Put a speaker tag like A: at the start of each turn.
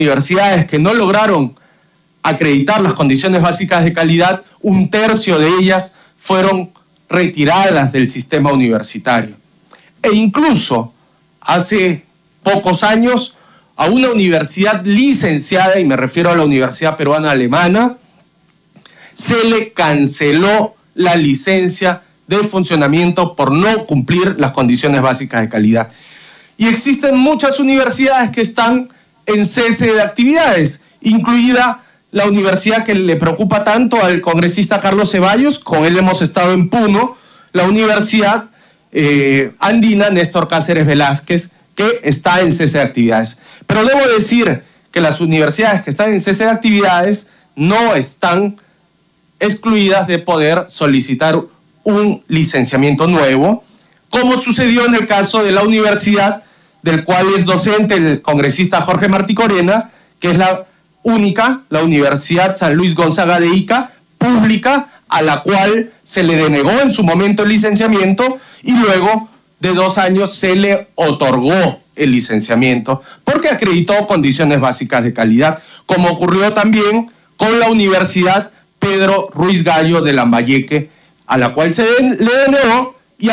A: universidades que no lograron acreditar las condiciones básicas de calidad, 1/3 de ellas fueron retiradas del sistema universitario. E incluso hace pocos años a una universidad licenciada, y me refiero a la Universidad Peruana Alemana, se le canceló la licencia de funcionamiento por no cumplir las condiciones básicas de calidad. Y existen muchas universidades que están en cese de actividades, incluida la universidad que le preocupa tanto al congresista Carlos Ceballos, con él hemos estado en Puno, la Universidad Andina Néstor Cáceres Velázquez, que está en cese de actividades. Pero debo decir que las universidades que están en cese de actividades no están excluidas de poder solicitar un licenciamiento nuevo, como sucedió en el caso de la universidad del cual es docente el congresista Jorge Martí Corena, que es la única, la Universidad San Luis Gonzaga de Ica, pública, a la cual se le denegó en su momento el licenciamiento y luego de 2 años se le otorgó el licenciamiento porque acreditó condiciones básicas de calidad, como ocurrió también con la Universidad Pedro Ruiz Gallo de Lambayeque, a la cual se le denegó